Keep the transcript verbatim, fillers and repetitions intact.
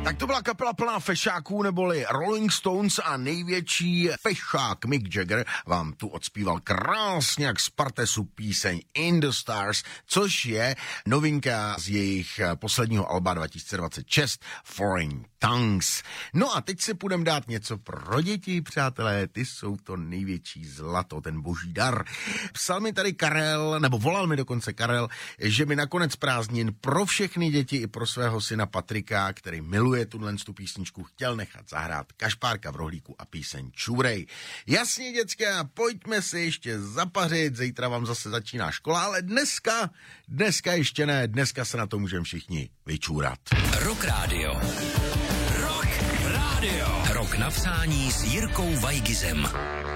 Tak to byla kapela plná fešáků, neboli Rolling Stones, a největší fešák Mick Jagger vám tu odspíval krásně jak z Partesu píseň In the Stars, což je novinka z jejich posledního alba dva tisíce dvacet šest Foreign Tongues. No a teď si půjdeme dát něco pro děti, přátelé, ty jsou to největší zlato, ten boží dar. Psal mi tady Karel, nebo volal mi dokonce Karel, že mi nakonec prázdnin pro všechny děti i pro svého syna Patrika, který miluje tuhle tu písničku, chtěl nechat zahrát Kašpárka v rohlíku a píseň Čůrej. Jasně, děcka, pojďme si ještě zapařit, zítra vám zase začíná škola, ale dneska, dneska ještě ne, dneska se na to můžeme všichni vyčůrat. Rock Radio. Rock Radio. Rok na přání s Jirkou Vajgizem.